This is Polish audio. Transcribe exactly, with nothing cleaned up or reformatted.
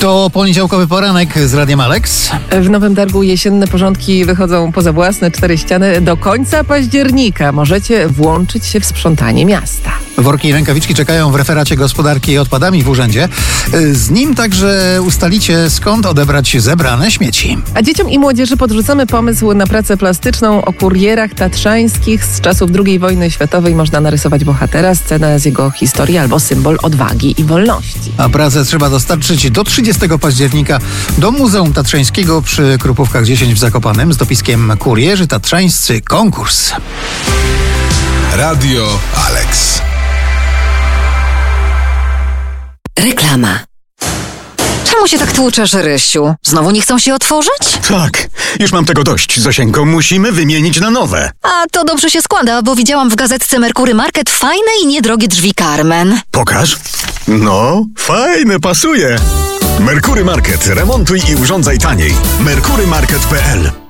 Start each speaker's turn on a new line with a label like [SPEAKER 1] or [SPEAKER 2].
[SPEAKER 1] To poniedziałkowy poranek z Radiem Alex.
[SPEAKER 2] W Nowym Targu jesienne porządki wychodzą poza własne cztery ściany. Do końca października możecie włączyć się w sprzątanie miasta.
[SPEAKER 1] Worki i rękawiczki czekają w referacie gospodarki odpadami w urzędzie. Z nim także ustalicie, skąd odebrać zebrane śmieci.
[SPEAKER 2] A dzieciom i młodzieży podrzucamy pomysł na pracę plastyczną. O kurierach tatrzańskich z czasów drugiej wojny światowej można narysować bohatera, scenę z jego historii albo symbol odwagi i wolności.
[SPEAKER 1] A pracę trzeba dostarczyć do trzydziestego października do Muzeum Tatrzańskiego przy Krupówkach dziesięć w Zakopanem z dopiskiem Kurierzy Tatrzańscy Konkurs.
[SPEAKER 3] Radio Alex.
[SPEAKER 4] Reklama. Czemu się tak tłuczesz, Rysiu? Znowu nie chcą się otworzyć?
[SPEAKER 5] Tak, już mam tego dość, Zosieńko. Musimy wymienić na nowe.
[SPEAKER 4] A to dobrze się składa, bo widziałam w gazetce Merkury Market fajne i niedrogie drzwi Carmen.
[SPEAKER 5] Pokaż. No, fajne, pasuje. Merkury Market. Remontuj i urządzaj taniej. merkury market kropka p l